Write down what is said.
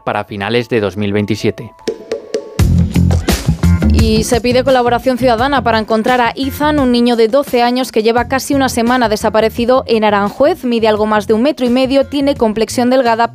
para finales de 2027. Y se pide colaboración ciudadana para encontrar a Izan, un niño de 12 años que lleva casi una semana desaparecido en Aranjuez. Mide algo más de 1,5 metros, tiene complexión delgada,